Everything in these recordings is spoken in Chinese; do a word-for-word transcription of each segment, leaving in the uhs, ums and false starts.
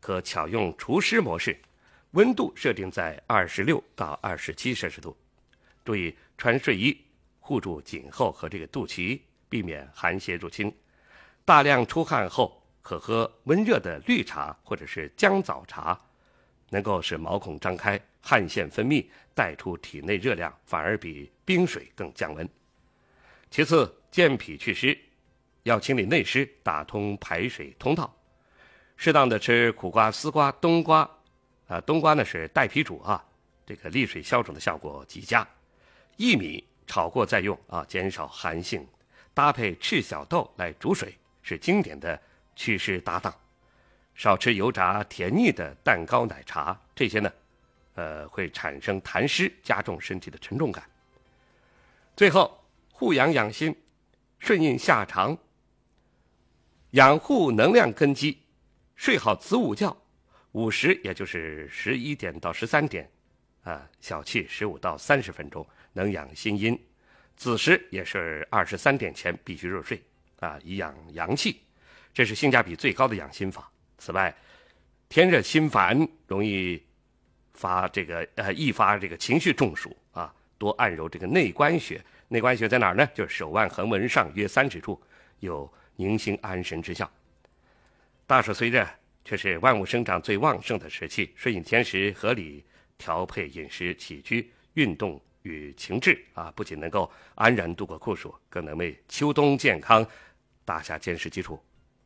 可巧用除湿模式，温度设定在二十六到二十七摄氏度。注意穿睡衣护住颈后和这个肚脐，避免寒邪入侵。大量出汗后可喝温热的绿茶或者是姜枣茶，能够使毛孔张开，汗腺分泌，带出体内热量，反而比冰水更降温。其次，健脾祛湿，要清理内湿，打通排水通道。适当的吃苦瓜、丝瓜、冬瓜，啊，冬瓜呢是带皮煮啊，这个利水消肿的效果极佳。薏米炒过再用啊，减少寒性。搭配赤小豆来煮水，是经典的祛湿搭档。少吃油炸甜腻的蛋糕、奶茶，这些呢，呃，会产生痰湿，加重身体的沉重感。最后，护阳养心，顺应下肠，养护能量根基，睡好子午觉，午时也就是十一点到十三点，啊，小憩十五到三十分钟，能养心阴。子时也是二十三点前必须入睡，啊，以养阳气，这是性价比最高的养心法。此外，天热心烦，容易发这个呃易发这个情绪中暑啊，多按揉这个内关穴。内关穴在哪儿呢？就是手腕横纹上约三指处，有宁心安神之效。大暑虽热，却是万物生长最旺盛的时期，顺应天时，合理调配饮食起居、运动与情志啊，不仅能够安然度过酷暑，更能为秋冬健康打下坚实基础。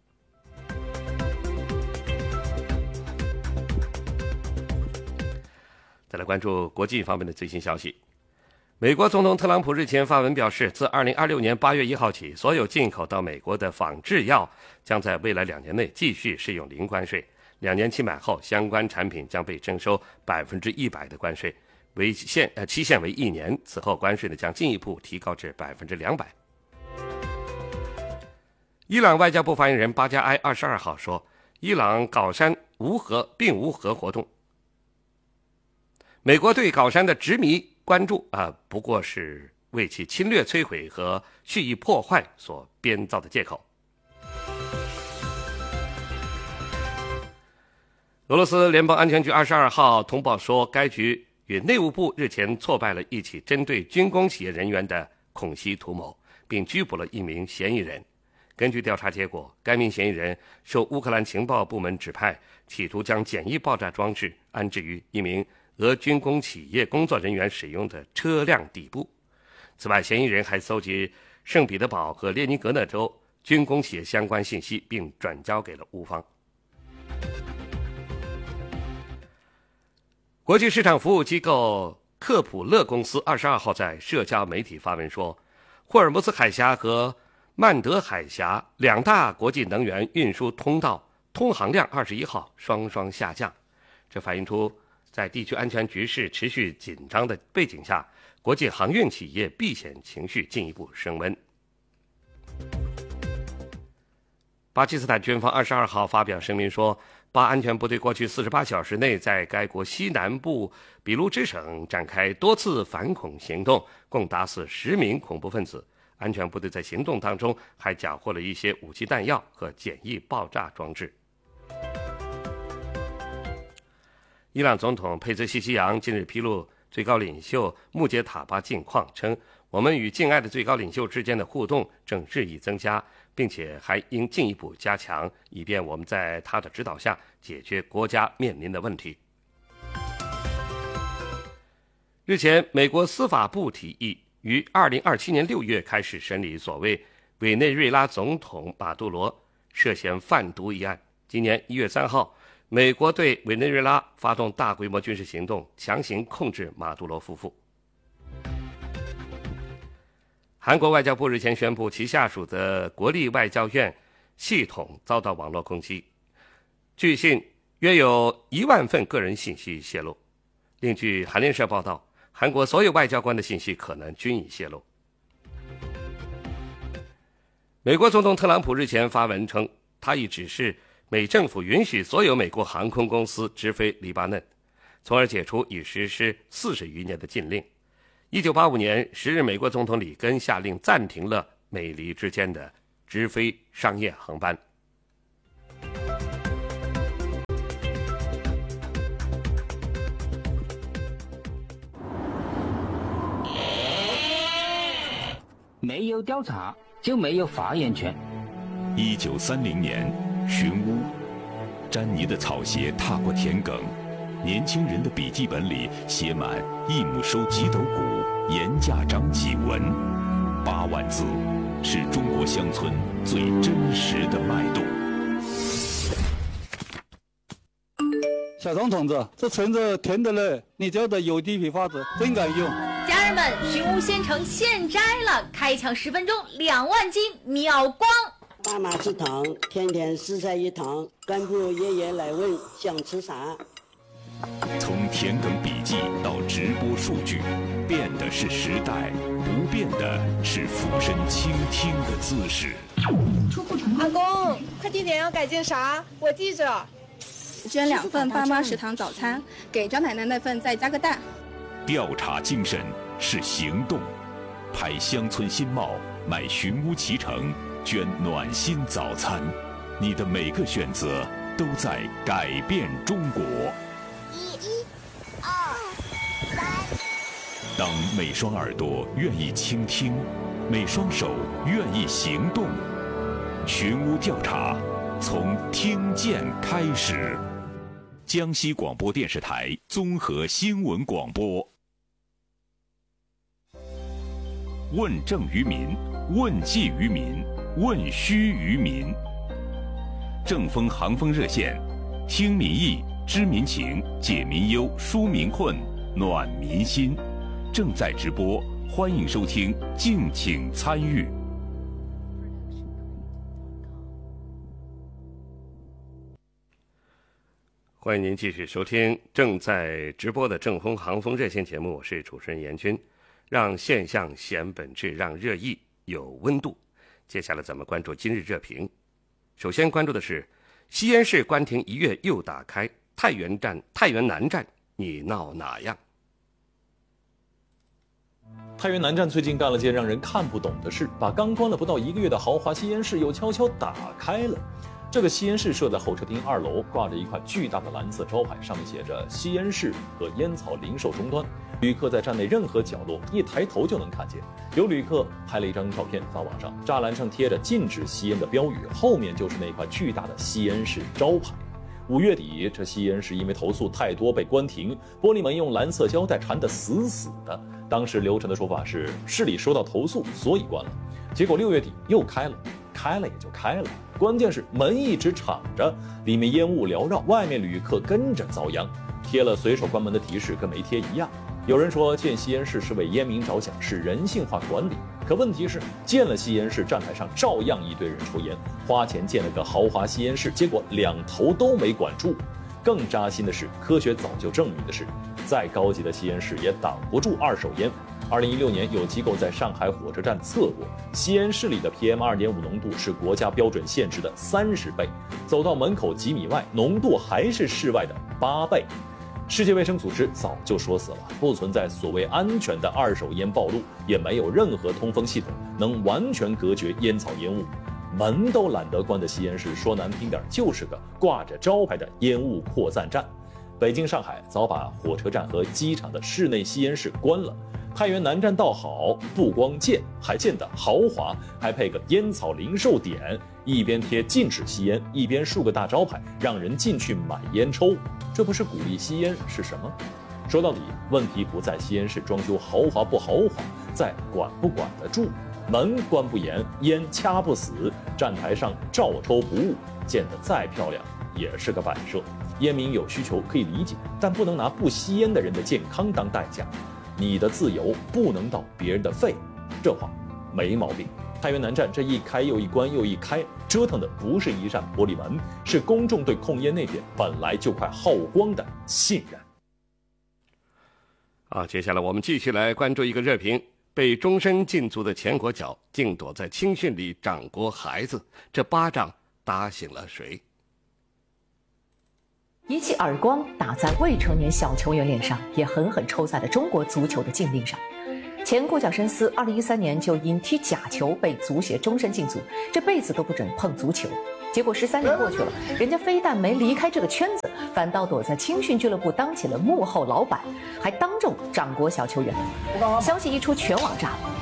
再来关注国际方面的最新消息。美国总统特朗普日前发文表示，自二零二六年八月一号起，所有进口到美国的仿制药将在未来两年内继续适用零关税，两年期满后，相关产品将被征收百分之一百的关税，为限呃期限为一年，此后关税呢将进一步提高至百分之两百。伊朗外交部发言人巴加埃二十二号说，伊朗搞山无核并无核活动。美国对搞山的执迷关注啊，不过是为其侵略摧毁和蓄意破坏所编造的借口。俄罗斯联邦安全局二十二号通报说，该局与内务部日前挫败了一起针对军工企业人员的恐袭图谋，并拘捕了一名嫌疑人。根据调查结果，该名嫌疑人受乌克兰情报部门指派，企图将简易爆炸装置安置于一名俄军工企业工作人员使用的车辆底部。此外，嫌疑人还搜集圣彼得堡和列宁格勒州军工企业相关信息，并转交给了乌方。国际市场服务机构克普勒公司二十二号在社交媒体发文说，霍尔木兹海峡和曼德海峡两大国际能源运输通道通航量二十一号双双下降，这反映出在地区安全局势持续紧张的背景下，国际航运企业避险情绪进一步升温。巴基斯坦军方二十二号发表声明说，巴安全部队过去四十八小时内在该国西南部俾路支省展开多次反恐行动，共打死十名恐怖分子。安全部队在行动当中还缴获了一些武器弹药和简易爆炸装置。伊朗总统佩泽西西扬近日披露最高领袖穆杰塔巴近况，称我们与敬爱的最高领袖之间的互动正日益增加，并且还应进一步加强，以便我们在他的指导下解决国家面临的问题。日前，美国司法部提议于二零二七年六月开始审理所谓委内瑞拉总统马杜罗涉嫌贩毒一案。今年一月三号，美国对委内瑞拉发动大规模军事行动，强行控制马杜罗夫妇。韩国外交部日前宣布，其下属的国立外交院系统遭到网络攻击，据信约有一万份个人信息泄露。另据韩联社报道，韩国所有外交官的信息可能均已泄露。美国总统特朗普日前发文称，他已指示美政府允许所有美国航空公司直飞黎巴嫩，从而解除已实施四十余年的禁令。一九八五年十日，美国总统里根下令暂停了美黎之间的直飞商业航班。 没有调查就没有发言权。 一九三零年，寻乌，詹妮的草鞋踏过田埂，年轻人的笔记本里写满一亩收几斗谷，盐价涨几文，八万字，是中国乡村最真实的脉动。 小张同志，这橙子甜的嘞，你家的有机批发子真敢用。 家人们，寻乌鲜橙现摘了，开抢十分钟两万斤秒光。 爸妈吃糖，天天四菜一汤，干部爷爷来问想吃啥。 从田埂笔记到直播数据，变的是时代，不变的是俯身倾听的姿势。 阿公，快递点要改件啥？我记着。 捐两份爸妈食堂早餐，给张奶奶那份再加个蛋。 调查精神是行动，拍乡村新貌，买寻乌脐橙，捐暖心早餐。你的每个选择都在改变中国。 一、二、三。 当每双耳朵愿意倾听，每双手愿意行动，寻乌调查从听见开始。江西广播电视台综合新闻广播。问政于民，问计于民，问需于民。正风航风热线，听民意，知民情，解民忧，纾民困，暖民心。正在直播，欢迎收听，敬请参与。 欢迎您继续收听正在直播的正风航风热线节目，我是主持人严军。让现象显本质，让热议有温度。接下来咱们关注今日热评。首先关注的是西安市关停一月又打开，太原站、太原南站你闹哪样？ 太原南站最近干了件让人看不懂的事，把刚关了不到一个月的豪华吸烟室又悄悄打开了。这个吸烟室设在候车厅二楼，挂着一块巨大的蓝色招牌，上面写着吸烟室和烟草零售终端。旅客在站内任何角落一抬头就能看见。有旅客拍了一张照片发网上，栅栏上贴着禁止吸烟的标语，后面就是那块巨大的吸烟室招牌。五月底，这吸烟室因为投诉太多被关停，玻璃门用蓝色胶带缠得死死的。当时流程的说法是市里收到投诉，所以关了。结果六月底又开了，开了也就开了，关键是门一直敞着，里面烟雾缭绕，外面旅客跟着遭殃。贴了随手关门的提示跟没贴一样。有人说建吸烟室是为烟民着想，是人性化管理，可问题是建了吸烟室，站台上照样一堆人抽烟，花钱建了个豪华吸烟室，结果两头都没管住。更扎心的是，科学早就证明的是，再高级的吸烟室也挡不住二手烟。二零一六年，有机构在上海火车站测过，吸烟室里的 P M 二点五 浓度是国家标准限制的三十倍，走到门口几米外，浓度还是室外的八倍。世界卫生组织早就说死了，不存在所谓安全的二手烟暴露，也没有任何通风系统能完全隔绝烟草烟雾。门都懒得关的吸烟室，说难听点就是个挂着招牌的烟雾扩散站。北京、上海早把火车站和机场的室内吸烟室关了。太原南站倒好，不光建，还建得豪华，还配个烟草零售点，一边贴禁止吸烟，一边竖个大招牌，让人进去买烟抽。这不是鼓励吸烟是什么？说到底，问题不在吸烟室装修豪华不豪华，在管不管得住。门关不严，烟掐不死，站台上照抽不误，建得再漂亮也是个摆设。烟民有需求可以理解，但不能拿不吸烟的人的健康当代价。你的自由不能到别人的肺，这话没毛病。太原南站这一开又一关又一开，折腾的不是一扇玻璃门，是公众对控烟那点本来就快耗光的信任。 啊，接下来我们继续来关注一个热评：被终身禁足的前国脚，竟躲在青训里掌掴孩子，这巴掌打醒了谁？ 一记耳光打在未成年小球员脸上，也狠狠抽在了中国足球的禁令上。前国脚申思二零一三年就因踢假球被足协终身禁足，这辈子都不准碰足球。结果十三年过去了，人家非但没离开这个圈子，反倒躲在青训俱乐部当起了幕后老板，还当众掌掴小球员。消息一出，全网炸了。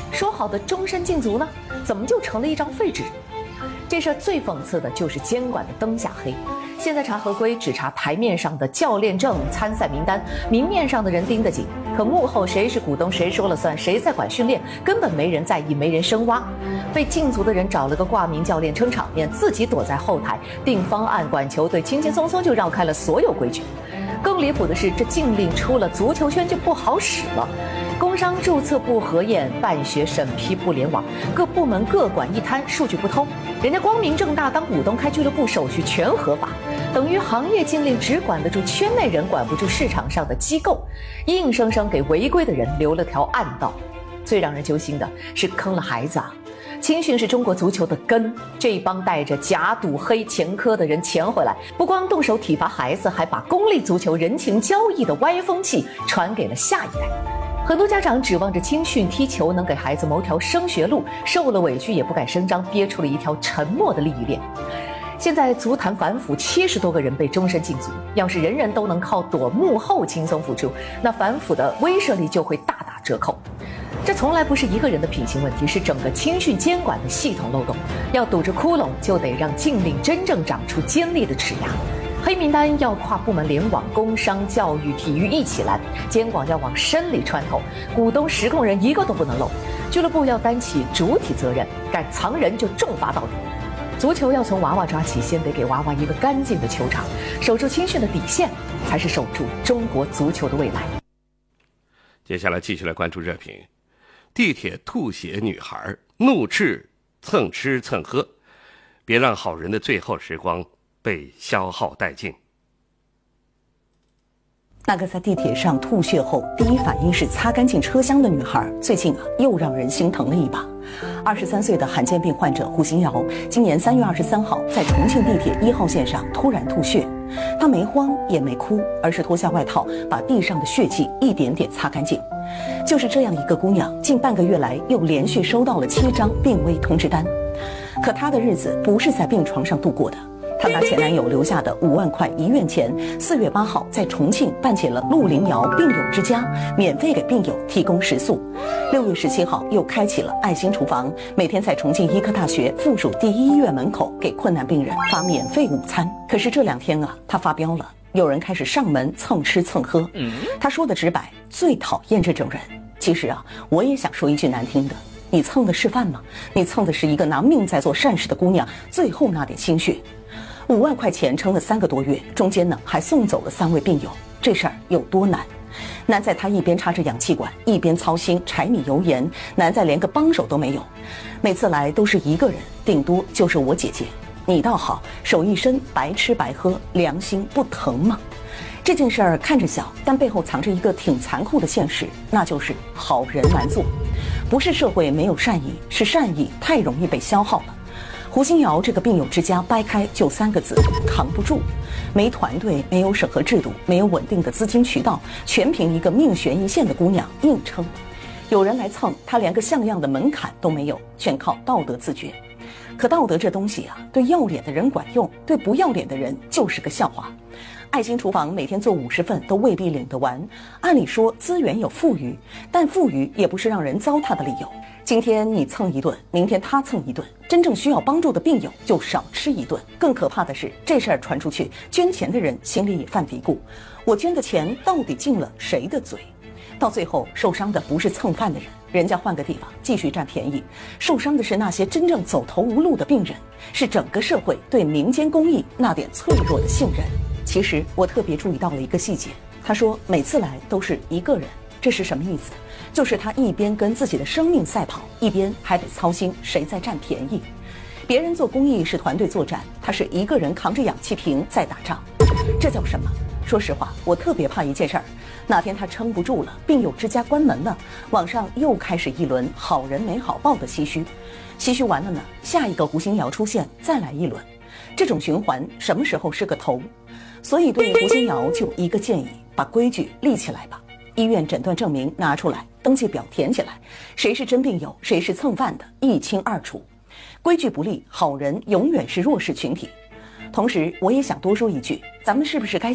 说好的终身禁足呢？怎么就成了一张废纸？这事儿最讽刺的就是监管的灯下黑。现在查合规只查台面上的教练证、参赛名单，明面上的人盯得紧，可幕后谁是股东，谁说了算，谁在管训练，根本没人在意，没人深挖。被禁足的人找了个挂名教练撑场面，自己躲在后台定方案，管球队，轻轻松松就绕开了所有规矩。更离谱的是，这禁令出了，足球圈就不好使了。工商注册不核验，办学审批不联网，各部门各管一摊，数据不通。人家光明正大当股东开俱乐部，手续全合法，等于行业禁令只管得住圈内人，管不住市场上的机构，硬生生给违规的人留了条暗道。最让人揪心的是坑了孩子啊！青训是中国足球的根，这一帮带着假赌黑前科的人潜回来，不光动手体罚孩子，还把功利足球人情交易的歪风气传给了下一代。很多家长指望着青训踢球能给孩子谋条升学路，受了委屈也不敢声张，憋出了一条沉默的利益链。现在足坛反腐七十多个人被终身禁足，要是人人都能靠躲幕后轻松复出，那反腐的威慑力就会大打折扣。这从来不是一个人的品行问题，是整个青训监管的系统漏洞。要堵着窟窿，就得让禁令真正长出尖利的齿牙。黑名单要跨部门联网，工商、教育、体育一起拦，监管要往深里穿透，股东、实控人一个都不能漏。俱乐部要担起主体责任，敢藏人就重罚到底。足球要从娃娃抓起，先得给娃娃一个干净的球场，守住青训的底线，才是守住中国足球的未来。 接下来继续来关注热评：地铁吐血女孩怒斥蹭吃蹭喝，别让好人的最后时光被消耗殆尽。 那个在地铁上吐血后第一反应是擦干净车厢的女孩，最近啊又让人心疼了一把。二十三岁的罕见病患者胡新瑶，今年三月二十三号在重庆地铁一号线上突然吐血，她没慌也没哭，而是脱下外套把地上的血迹一点点擦干净。就是这样一个姑娘，近半个月来又连续收到了七张病危通知单，可她的日子不是在病床上度过的。她拿前男友留下的五万块医院钱，四月八号在重庆办起了陆林瑶病友之家，免费给病友提供食宿。六月十七号又开启了爱心厨房，每天在重庆医科大学附属第一医院门口给困难病人发免费午餐。可是这两天啊，她发飙了，有人开始上门蹭吃蹭喝。她说的直白，最讨厌这种人。其实啊，我也想说一句难听的，你蹭的是饭吗？你蹭的是一个拿命在做善事的姑娘最后那点心血。五万块钱撑了三个多月，中间呢还送走了三位病友，这事儿有多难？难在他一边插着氧气管，一边操心柴米油盐，难在连个帮手都没有。每次来都是一个人，顶多就是我姐姐。你倒好，手一伸，白吃白喝，良心不疼吗？这件事儿看着小，但背后藏着一个挺残酷的现实，那就是好人难做。不是社会没有善意，是善意太容易被消耗了。胡新瑶这个病友之家掰开就三个字：扛不住。没团队，没有审核制度，没有稳定的资金渠道，全凭一个命悬一线的姑娘硬撑。有人来蹭，她连个像样的门槛都没有，全靠道德自觉。可道德这东西啊，对要脸的人管用，对不要脸的人就是个笑话。爱心厨房每天做五十份都未必领得完，按理说资源有富余，但富余也不是让人糟蹋的理由。今天你蹭一顿，明天他蹭一顿，真正需要帮助的病友就少吃一顿。更可怕的是，这事儿传出去，捐钱的人心里也犯嘀咕：我捐的钱到底进了谁的嘴？到最后受伤的不是蹭饭的人，人家换个地方继续占便宜，受伤的是那些真正走投无路的病人，是整个社会对民间公益那点脆弱的信任。其实我特别注意到了一个细节，他说每次来都是一个人，这是什么意思？就是他一边跟自己的生命赛跑，一边还得操心谁在占便宜。别人做公益是团队作战，他是一个人扛着氧气瓶在打仗，这叫什么？说实话，我特别怕一件事儿，哪天他撑不住了，病友之家关门了，网上又开始一轮好人没好报的唏嘘，唏嘘完了呢，下一个胡新瑶出现，再来一轮，这种循环什么时候是个头？所以对胡新瑶就一个建议，把规矩立起来吧。医院诊断证明拿出来，登记表填起来，谁是真病友，谁是蹭饭的，一清二楚。规矩不立，好人永远是弱势群体。同时，我也想多说一句，咱们是不是该